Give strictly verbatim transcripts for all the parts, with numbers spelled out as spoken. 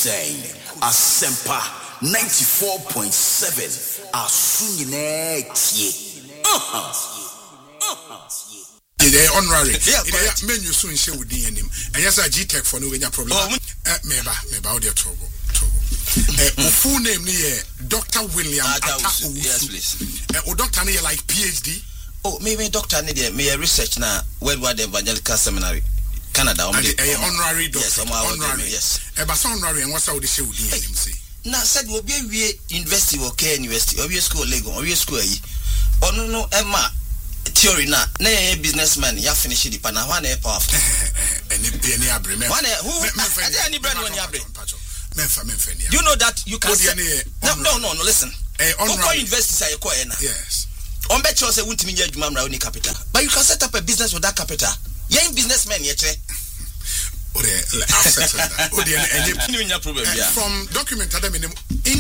say Asempa ninety-four point seven Asunyine tie. Uh-huh. The honorary. Yeah, menu soon share with D N M. And yes, I G Tech for no problem. Eh, meba, meba, all their trouble. Trouble. Eh, full name here, Doctor William Atta. Yes, please. Eh, o doctor here like PhD. Oh, maybe doctor need me research now. Worldwide Evangelical Seminary, Canada. Eh, honorary doctor. Yes, honorary. Yes. Eh, but honorary and what's how they share with D N M say? Now said we be university or care university or school Lego or school. Oh no no Emma. Theory na na businessman ya finish the pana one e powerful any any abre me one who any brand one abre menfa menfa ni you know that you can say, no no no no listen eh on invest say ko e na yes on bet you say wuntimi nya adwuma mra oni capital but you can set up a business with that capital you in businessman ye tre o de asset that o de any any problem yeah from document adam in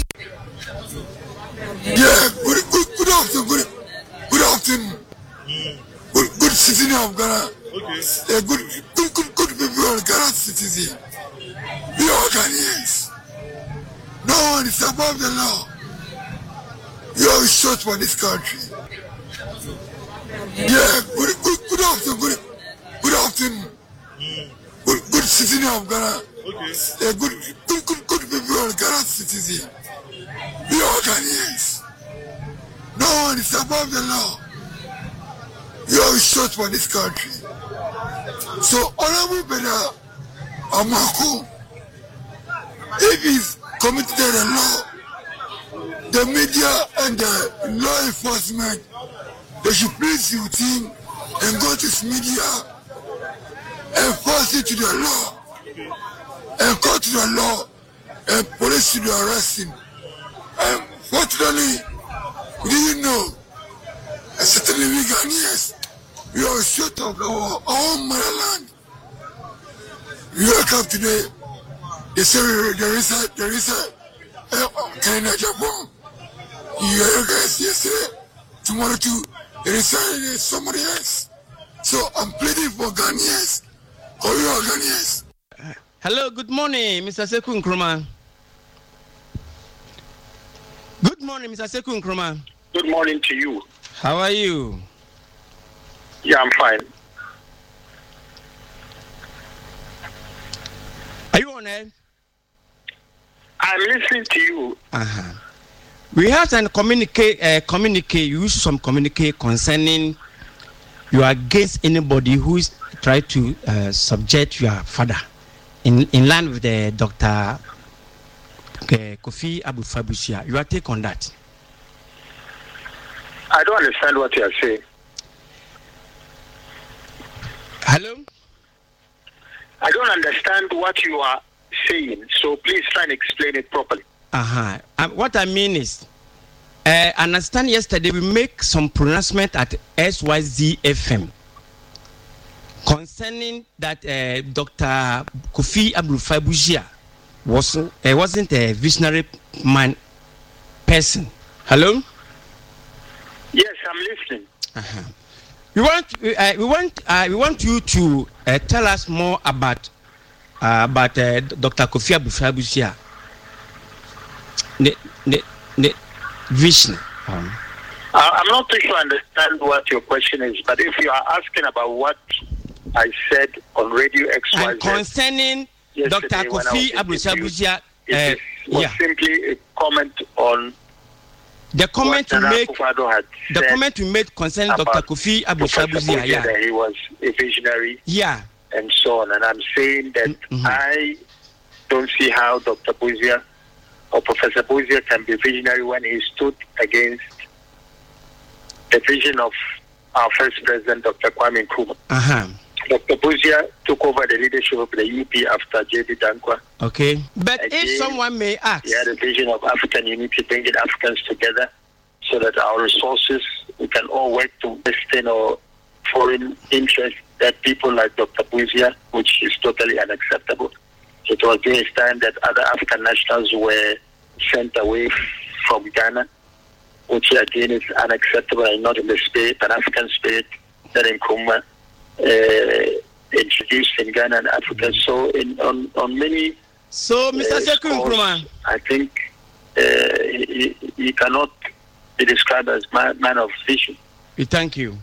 yeah good good good afternoon good good afternoon Good, good citizen of Ghana. Okay. A good, good, good, good people of Ghana citizen. We are Ghanaians. No one is above the law. We are short for this country. Yeah, good, good, good afternoon. Good, good afternoon. Good, good citizen of Ghana. Okay. A good, good, good, good people of Ghana citizen. We are Ghanaians. No one is above the law. You are short for this country. So, Honorable Bena Amako, if he's committed a law, the media and the law enforcement, they should please with him and go to his media and force it to the law and go to the law and police should arrest him. And fortunately, we didn't know. And certainly we Ghanaians, we are short of our own motherland. We wake up today, they say there is a, there is a, uh, China, Japan. You guys yesterday, tomorrow too, there is a, somebody else. So I'm pleading for Ghanaians, or you are Ghanaians. Uh, hello, good morning, Mister Sekou Nkrumah. Good morning, Mister Sekou Nkrumah. Good morning to you. How are you? Yeah, I'm fine. Are you on air? I'm listening to you. Uh-huh. We have to communicate, uh, communicate, use some communicate concerning you are against anybody who is try to uh, subject your father in, in line with the Doctor Uh, Kofi Abu-Fabusia. Your take on that? I don't understand what you are saying. Hello? I don't understand what you are saying, so please try and explain it properly. Uh-huh. Um, what I mean is, uh, I understand yesterday we make some pronouncement at S Y Z F M concerning that uh, Doctor Kofi Abu-Fabusia was, uh, wasn't a visionary man person. Hello? Yes, I'm listening. Uh-huh. We want uh, we want uh, we want you to uh, tell us more about uh, about uh, Doctor Kofi Abu-Fabusia. The the the vision. Um. Uh, I'm not too sure I understand what your question is, but if you are asking about what I said on Radio X Y Z and concerning Doctor Kofi Abu-Fabusia, it uh, was yeah. simply a comment on. The comment we make, the comment we made concerning Doctor Kofi Abu-Fabusia, yeah, that he was a visionary, yeah, and so on. And I'm saying that mm-hmm. I don't see how Doctor Buzia or Professor Buzia can be visionary when he stood against the vision of our first president, Doctor Kwame Nkrumah. Uh-huh. Doctor Buzia took over the leadership of the U P after J D Dankwa. Okay. But Again, if someone may ask... He had a vision of African unity, bringing Africans together so that our resources, we can all work to Western or foreign interests that people like Doctor Buzia, which is totally unacceptable. It was during his time that other African nationals were sent away from Ghana, which again is unacceptable and not in the spirit, an African spirit that Nkrumah Uh, introduced in Ghana and Africa. So in, on, on many So, Mister Seku Nkrumah, I think uh, he, he cannot be described as man, man of vision. We thank you.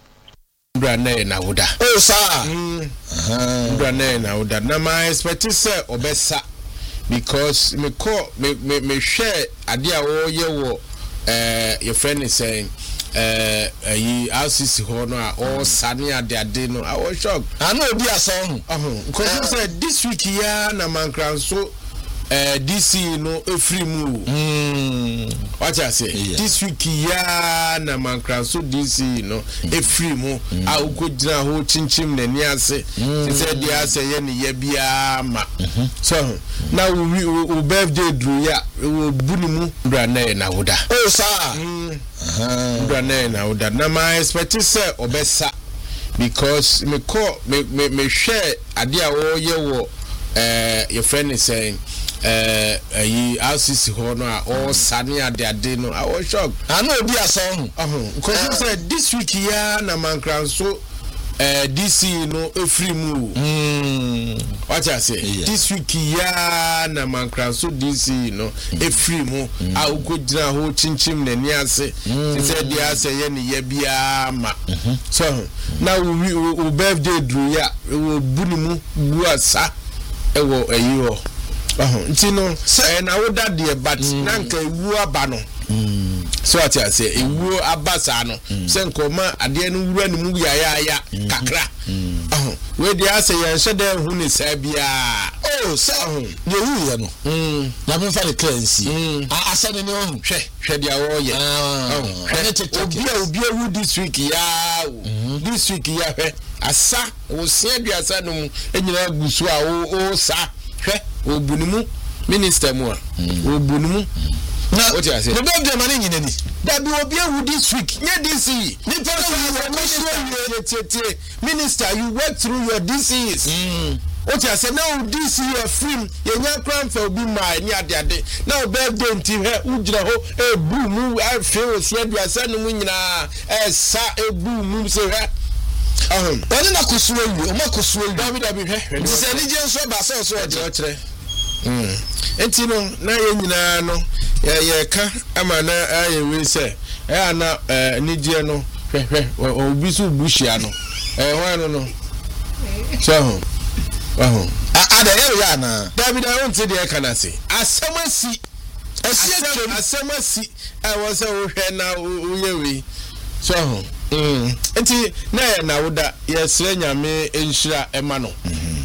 Brane na woda. Oh sir. Mm. Uh-huh. Brane na woda. Na my expect say obesa because me call me me me share ade a wo ye wo eh your friend is saying eh ayi R C C ho no a o sane ade ade no I was shocked. I know obi aso ho. Because say this week ya na mankran so Uh, D C no free move. Mm. What I say? Yeah. This week ya na mankran so D C no free move. I could na ho chinchim na ni ase. They said they are say ye ye bia ma. So now we we birthday do ya we buni mu bra na na woda. Oh sir. Mm. Uh-huh. Bra na na woda. Na my expect say obesa because me call me me me share ade a wo ye wo uh your friend is saying eh ayi R C C ho no a o sane ade ade no I was shocked. I know obi aso ho. Uh-huh. Because said this week ya na mankran so eh D C no free move. Mm. What I say? Yeah. This week ya na mankran so D C no free move. A ukodina ho chinchim na ni ase. They said they are say ye ne ye bia ma. So now we we birthday do ya we buni mu bu asa ewo ayi ho. Oh, you know, and I would that dear, but Nanka wu abano. So what I say, a wu abasano, Senkoma, at the end, run movie, ya ya, kakra. Oh, where the answer, and said, who is Sabia? Oh, so you know, hm, never found a cleansing. I said, no, shed your oil. Oh, I be a wood this week, ya, this week, ya, a sa, was said, ya, son, and you know, Gusua, oh, sa. Obunimu minister mo obunimu na what you say no be dem mani nyine ni that be obi ewu this week nye D C ni minister minister you work through your D Cs mm. What you say now D C you free ye nya kran for obi ma nya ade ade now birthday nti he ujira ho e bu mu I feel so aduasa no mu nyina e sa e bu mu se he ahum oni na kusuwe wi o ma kusuwe wi dabi dabi he nti se ni je so ba so so de o kire mm enti no na ye nyina no ye ye ka ama na aye we se e ana ni je no hwe hwe obi so bushia no e ho no no so ahum ada ye ya na dabi da won ti de kana se asamasi asamasi I was a hwe na uyewi so ahum mm enti na ya na woda yesre nyame enhira ema no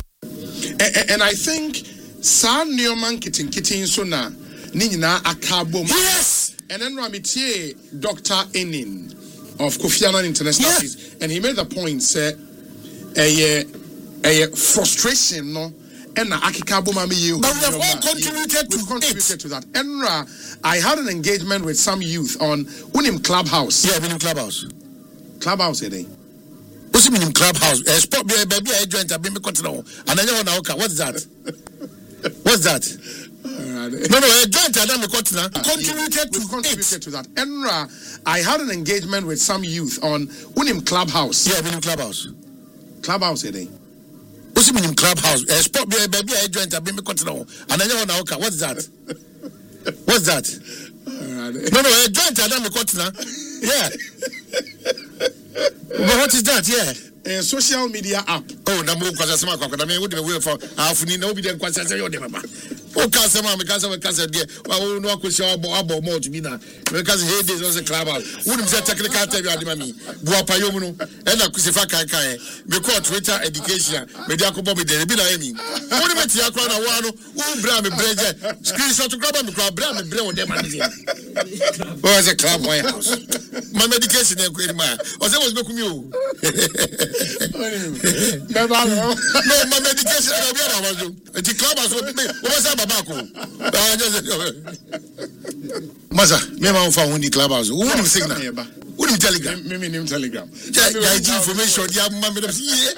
and I think sa neoman kitin kitin so na ni nyina akabom yes and then Ramitie Doctor Enin of Kofi Annan International yeah. Peace, and he made the point say a a frustration no and akikabom am you but we have all contributed to contributed to that. Enra, I had an engagement with some youth on Unim Clubhouse. Yeah, Unim Clubhouse. Clubhouse eh? What's the meaning Clubhouse? A sport baby I joined a baby continent. And I know now what's that? What's that? No, no, a joint Adam continent contributed to contributed to that. Enra, I had an engagement with some youth on Unim Clubhouse. Yeah, Unim Clubhouse. Clubhouse eh? What's the meaning Clubhouse? A sport baby I joined a baby continent. And I know now what's that? What's that? No, no, a joint Adam continent. Yeah. But what is that? Yeah. A social media app. Oh, na mo kwasa sema kwa kwa me wo de we for afuni na obi de kwasa se yo de mama. O ka sema me ka se we ka se de wa wo no akosi abo abo mo to bi na. Me ka se hey days on the club out. Wo nim se technical interview ade mami. Bu apayo mu no. E na kusifa kan kan. Me ko Twitter education. Me de akobo me de bi na emi. Wo nim ti akwa na wa no. Wo bra me breje. Screenshot grab me grab bra me bre wo de mami. Wo is a club white house. My medication e ko eri ma. O se wo be kumi o. No, my medication I be na wazo. The club has me. O say baba ko. Maza, me ma fa won the club house. Who nim signal? Who nim telegram? Me me nim telegram. Guy G information dia ma me yeah.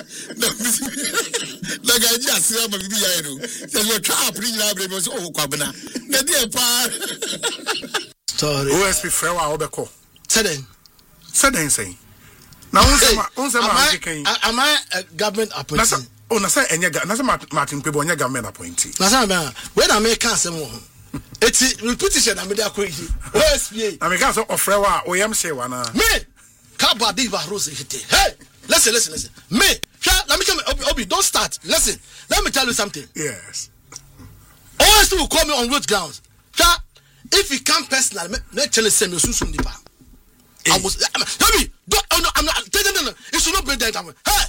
Na guy G asira ma bibi ya no. Say you trap ni na bre me say oh kwabena. Na dia pa. Story. O S P frewa obeko. Seden. Seden say. Now, am I a government appointee? Oh, na say enye na say Martin Pebo enye government appointee. Na say me when America asem wo. Eti repetition na me dey akoyi. O S P A. America so ofre wa o yam say wa na. Me Kaba Diva Rose hite. Hey, listen, listen, listen. Me, let me come. Obi, Obi, don't start. Listen, let me tell you something. Yes. O S P will call me on road grounds. If he come personal, me tell you same you soon dipa. I was. Obi, don't. Oh, no, I'm not. No, no, it should not be that. Hey,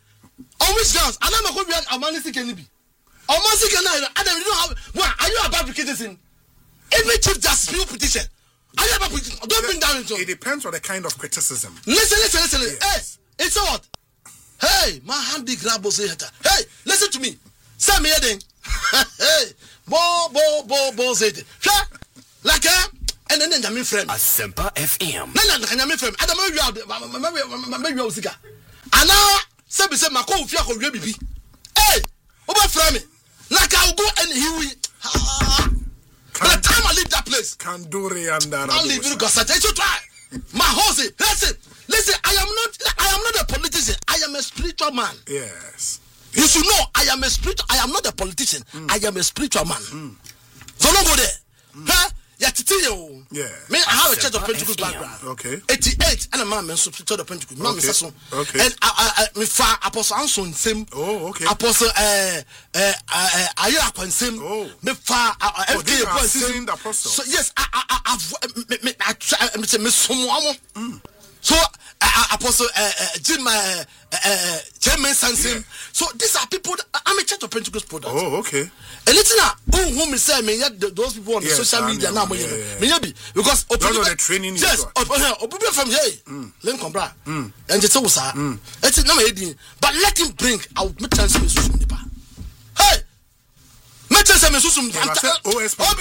on which grounds? I know my go. I'm man sick any be. I'm man sick any. I don't know how. Are you about to citizen? Every chief justice petition. Are you about to don't bring down into it? Depends on the kind of criticism. Listen, listen, listen. listen. Yes. Hey, it's what? Hey, my handy grab was here. Hey, listen to me. Say me heading. Hey, bo bo bo bo say it. Like eh, and then I'm in frame. Asempa F M. No, no, I'm in frame. I don't know you are. Maybe you are sick. And now, say me say my call fear for baby. Hey, over frame. Like I'll go and he will. By the time I leave that place, can do it and I'll leave you guys. I should try. My horse, listen, listen. I am not. I am not a politician. I am a spiritual man. Yes. You should know. I am a spiritual. I am not a politician. Mm. I am a spiritual man. Mm. So don't go there. Mm. Huh? Yeah, yeah. Me, I have a church of Pentecost background. Okay. eighty-eight, and a man, man, church of Pentecost. Man, okay. Okay. And I, I, me fa Apostle Anson same. Oh, okay. Apostle, uh, uh, uh, Ayakwan same. Oh. Me fa F K upon same. So yes, I, I, I, I, me, me, I try. Me say me someone. So uh, Apostle uh, uh, Jim uh, uh, Chairman Sansim. Yeah. So these are people. That, I'm a church of Pentecost product. Oh, okay. And listen now, who who me say me yet those people on the yes, social media now me me be because those are the training. Yes, people from here, Lincoln Bra, and it's also sir. It's not my heading, but let him bring. I will make chance me susum nipa. Hey, make chance me susum. O S P.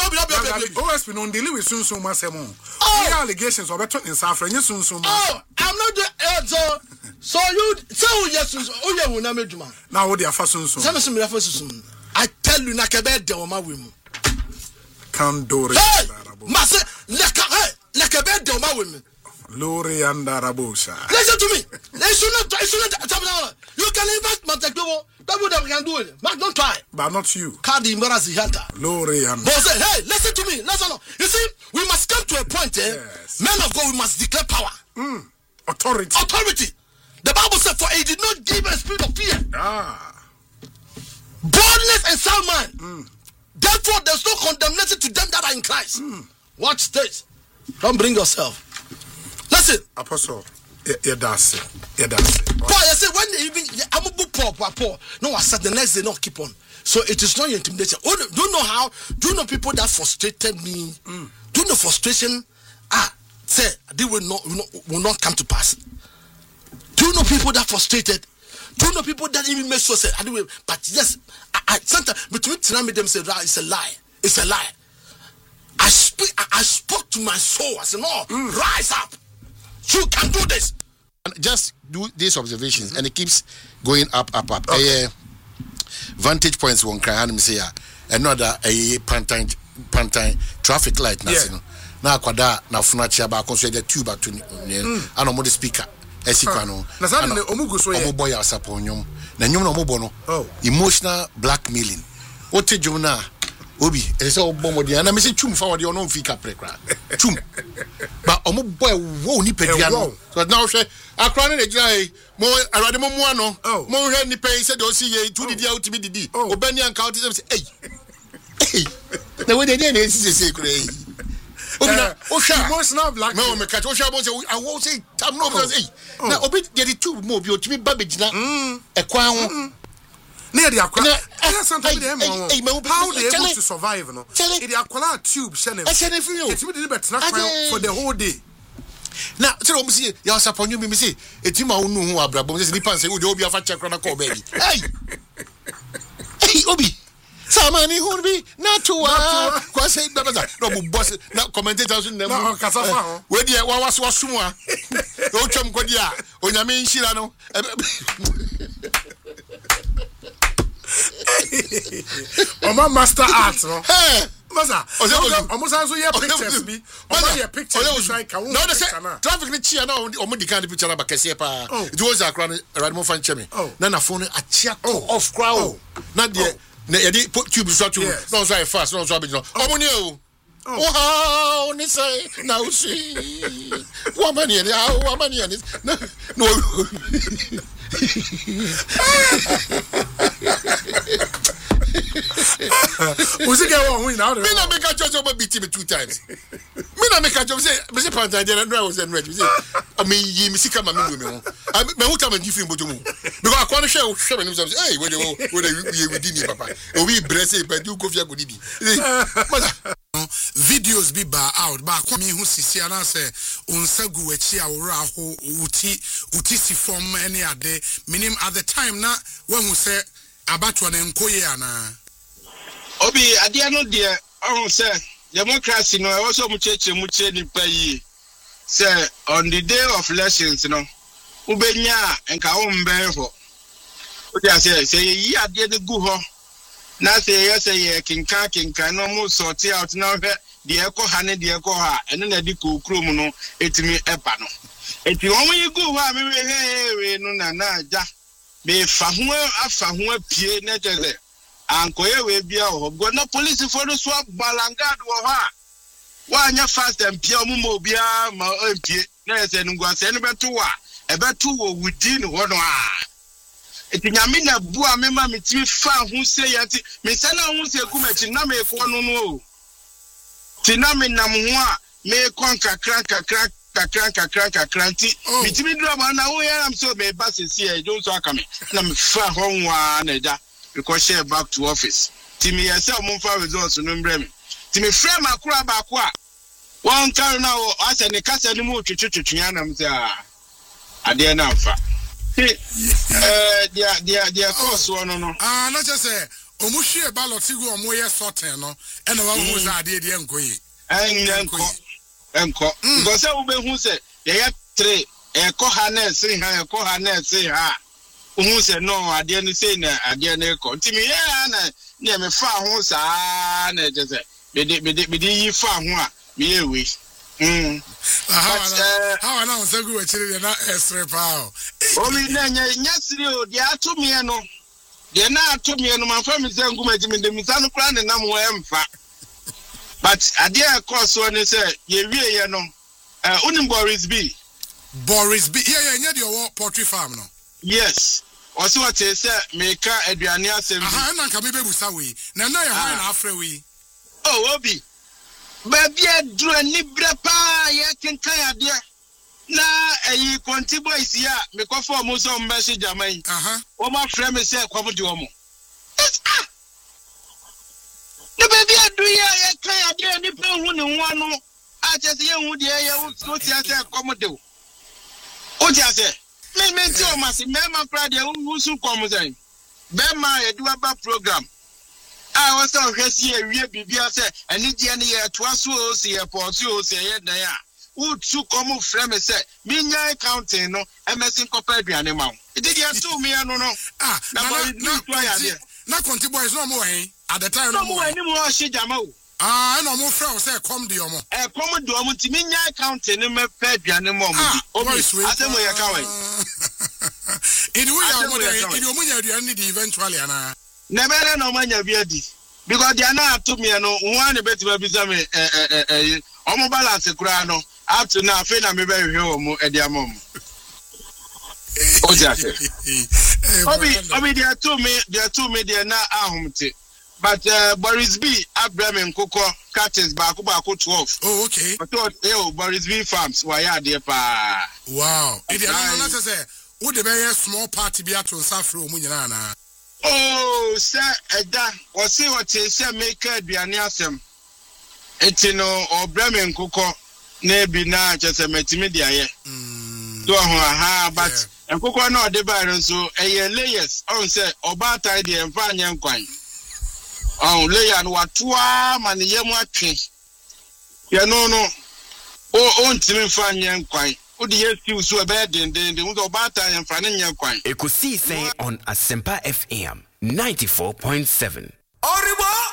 O S P no deal with susum masemo. All allegations of better in South Africa. Susum. Oh, I'm not the so so you so yes susum. Oh yeah, we na me juma. Now what they are for susum? Some susum me for susum. I tell you, nakebe de oma wimu. Can do it. Hey, mase, nakebe, nakebe de oma wimu. Lori and Arabosha. Listen to me. They should not. They should not. You can invest Montecubo. That would have can do it. But don't try. But not you. Cardi Marazi Hunter. Lori and. But say, hey, listen to me. Listen. You see, we must come to a point. Eh? Yes. Men of God, we must declare power. Mm. Authority. Authority. The Bible said, "For he did not give a spirit of fear." Ah. Boldness and sound mind. Mm. Therefore, there's no condemnation to them that are in Christ. Mm. Watch this. Don't bring yourself. Listen. Apostle, yeah, that's it. Yeah, that's it. Paul, I said, when they even, I'm a book Paul, Paul. No, I said the next day, no, keep on. So it is not your intimidation. Oh, do you know how? Do you know people that frustrated me? Mm. Do you know frustration? Ah, say, they will not, will not, will not come to pass. Do you know people that frustrated? Do you know people that even make sure say, I do it, but yes, I, I sometimes between time them say, it's a lie, it's a lie. I speak, I, I spoke to my soul. I said, no, mm. rise up. You can do this. And just do these observations, mm-hmm. and it keeps going up, up, up. Okay. Uh, vantage points won't cry. And say, another a pantine, pantine traffic light. Yeah. Now, kwada na funachi aba consider the tube to I know more the speaker. Esikano. Na sasa ni omugu so ye. Omuboy asaponyom. Na nyom na omubo no. Oh. Emotional blackmailing. Ote jomna. Obi, e say obomo dia na me say chum fa wode ono mfika prekra. Chum. Ba omuboy wo ni pedua no. So now hwe akra ne gira mo arade mo mu ano. Mo hwe ni pay say do see ye two didi out bi didi. Obani anka out say hey. Hey. Na we dey dey na say say kura yi. Uh, emotional black. No, me catch. Osha boy say I won't say. I'm not gonna say. Now, obi get the two more. Be to me babbage na. E kwa ho. Near the aqua. How they able to survive? No. The aqua tube. Shannon. It's me did for the whole day. Now, so I'm saying, you are upon you. Me say, it's him who know who are brabo. Just depends. Say, you be a fat check on a call, baby. Hey, hey, Obi. Samani who be not to uh cause say no boss na commentators in them no kasafa we dey wa was wasumwa o twam kodia onyame nhira no Oma master art no eh Masa, almost as we have pictures. Be only a picture. No, the traffic ni chia na omo di kan picture na ba kese pa. It was a crown radimo fan chemi. Na na phone a chia off crowd. Na de na yedi put tube so to no so fast no so be no. Omo ni o. Oh, ni say na usi. Wa mani ni ah wa mani ni. No. Who's it going now? Me na make a judge over beat me two times. Me na make a judge say me say panta dey no I was ready. Me say I mean yi me sika ma me me ho. I me who time give him botomu. Because I kwano share share me say hey we dey we dey we dey papa. O we bless e pedi ko fia go didi. Videos be ba out ba kwa mi hu sisi ana say onsagu achi awora ho uti uti si form any ade minim at the time na when who say abatwa na nkoye ana obi ade no de ohun say democracy no e also mu cheche mu che ni pa yi say on the day of elections no ubenya enka wo mben ho o dia say say yi ade ne gu ho na say yes say kinka kinka no mu sort out na hwe de ekọ ha ne de ekọ ha ene na di kokro mu no etimi eba no eti won yi gu ho a me he we no na na aja me fa ho afa ho apie na jeze ankoye we bia ho go na police for no so balangad wo ha wa anya fast and pia mu mo bia ma apie na yese no gwa se no beto wa e beto wo within ho no a eti nyame na bu a me ma metimi fa ho se yati me se na ho se kumachi na me ko no no ti na me nam ho a me kon kakra kakra kakra kakra kakra nti metimi drama na wo ya am so me ba sesi e jo so aka me na me fa ho nwa na da because share back to office ti me yese o mo fa results no mbre me ti me frame akura ba ko a won kan na o ase ne kasa ni mu twetwetwe anam se a ade na mfa eh dia dia dia course no no ah na just say omuhwe ballot gu omo ye sorten no e na wa hu za ade de enkoyi enko enko because we be hu se ye ye three e ko ha na se ha e ko ha na se ha hu se no ade ni se na ade na ko ntimi ye na na me fa hu sa na je se be de be de be yi fa hu a me ye we mm how how na onsagu we chire na esre pa o mi na nya nya siri o dia to me no dia na to me no ma fa mi se nguma ji mi de mi sa no kra ne na mo emfa but adia course one say ye wie ye no eh unim Boris B Boris B yeah yeah nya de o poultry farm no yes o se what say me ka aduane asem aha na nka me bebusa we na na ye ho na afre we oh obi baby adru ni brepa ye kenkan ade na eyi konti boys ya me ko for mo so message jamai aha o ma frame me say kwam de o mo ah the baby adru ya ye kan ade ni pe hu ni ho no a je se ye hu de ye o ti ase kwam de o o ti ase me me ti o ma se me ma pra de hu su kwam say be ma ye do aba program I was on Hessie, a bibia say, and Indian year twice will see a portrait or say, yeah, who took common frame say, Minya counting no, M S in compared to animal. It did you to me, I don't know. Ah, not contribute is no more, eh? At the time, no more anymore, she jamo. Ah, no more friends say, come, dear. A common dormant to Minya counting in my pet animal. Oh, my sweet, I think we are going. In the way, in your money, you need eventually, Anna. Never no manya biadi because they are not to me no one bet be be me eh eh omo balance kura no up to now fe na me be hwe omo e dia mom o ja se obi obi they are to me they are to me they na ahumte but uh, Boris B Abraham Nkoko catches back back twelve oh okay but eh Boris B farms why are there pa wow e dey no na say wo de be small party bi ato nsafre omu nyina na oh, sir, Eda, or see what they say, make a bianiasem. Etino or Bremen Coco, nebi na just a metimedia. Do ha, but and Coco no de baron so a year layers on say, or bat idea and fine young quine. Oh, lay and what two man yamwa tree. Ya no, no, oh, on Timmy fine young quine. Ekusi say on Asempa F M ninety-four point seven. Oribo